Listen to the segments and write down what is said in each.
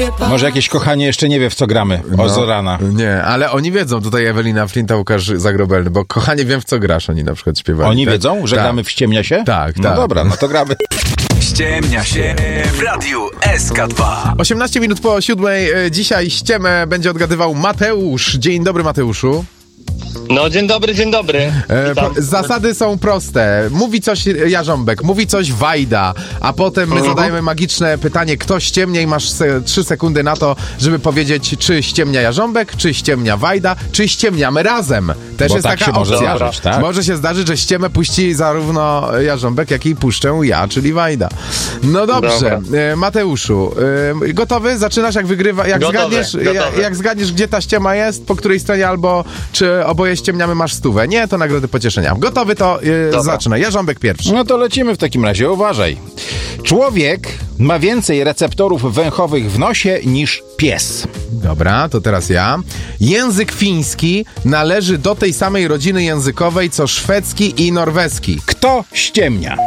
Może jakieś kochanie jeszcze nie wie, w co gramy. Od rana. Nie, ale oni wiedzą, tutaj Ewelina Flinta, Łukasz Zagrobelny, bo kochanie wiem, w co grasz, oni na przykład śpiewali. Oni tak? wiedzą, że gramy w Ściemnia się? Tak, No tak. dobra, no to gramy. Ściemnia się w Radiu SK2. 18 minut po 7. Dzisiaj ściemę będzie odgadywał Mateusz. Dzień dobry, Mateuszu. No, dzień dobry, dzień dobry. Zasady są proste. Mówi coś Jarząbek, mówi coś Wajda, a potem my zadajemy magiczne pytanie, kto ściemnia i masz 3 sekundy na to, żeby powiedzieć, czy ściemnia Jarząbek, czy ściemnia Wajda, czy ściemniamy razem. Też Bo jest tak taka się może opcja. zdarzyć, tak? Może się zdarzyć, że ściemę puści zarówno Jarząbek, jak i puszczę ja, czyli Wajda. No dobrze, Mateuszu, gotowy? Zaczynasz, jak wygrywa, jak Gotowy, zgadniesz, gotowy. jak zgadniesz, gdzie ta ściema jest, po której stronie, albo czy oboje ściemniamy, masz 100. Nie, to nagrody pocieszenia. Gotowy, to zaczynaj. Jarząbek pierwszy. No to lecimy w takim razie, uważaj. Człowiek ma więcej receptorów węchowych w nosie niż pies. Dobra, to teraz ja. Język fiński należy do tej samej rodziny językowej, co szwedzki i norweski. Kto ściemnia?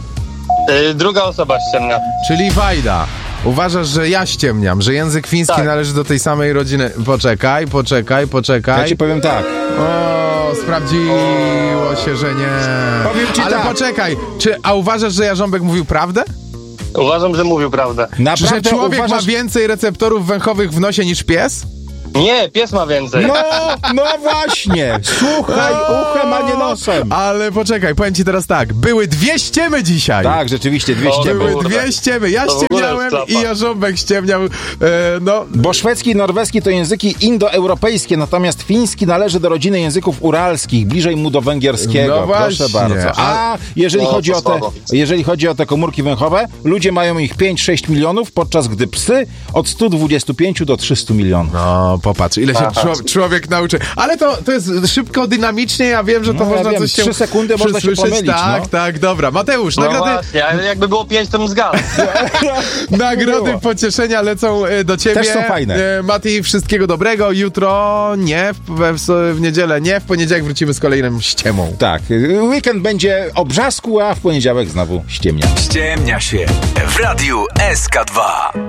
Druga osoba ściemnia. Czyli Wajda. Uważasz, że ja ściemniam, że język fiński Tak. należy do tej samej rodziny. Poczekaj. Ja ci powiem tak. O, sprawdziło się, że nie. Powiem ci Ale tak. poczekaj, a uważasz, że Jarząbek mówił prawdę? Uważam, że mówił prawdę. Naprawdę Że człowiek uważasz... ma więcej receptorów węchowych w nosie niż pies? Nie, pies ma więcej. No właśnie. Słuchaj uchem, a nie nosem. Ale poczekaj, powiem ci teraz tak. Były 2 ściemy dzisiaj. Tak, rzeczywiście, 2 ściemy. Były kurde. 2 ściemy. Ja To w ogóle ściemniałem klapa. i Jarząbek ściemniał. Bo szwedzki i norweski to języki indoeuropejskie, natomiast fiński należy do rodziny języków uralskich, bliżej mu do węgierskiego. No właśnie. Proszę bardzo. A jeżeli chodzi o te komórki węchowe, ludzie mają ich 5-6 milionów, podczas gdy psy od 125 do 300 milionów. No, popatrz, ile się człowiek nauczy. Ale to jest szybko, dynamicznie, ja wiem, że to No, ja można wiem, coś się 3 sekundy można się przysłyszeć. pomylić, Tak, no. tak, dobra. Mateusz, No nagrody, właśnie, ale jakby było 5, to bym zgadł. nagrody było. pocieszenia lecą do ciebie. Też są fajne. Mati, wszystkiego dobrego. Jutro nie, w niedzielę nie, w poniedziałek wrócimy z kolejną ściemą. Tak, weekend będzie o brzasku, a w poniedziałek znowu ściemnia. Ściemnia się w Radiu SK2.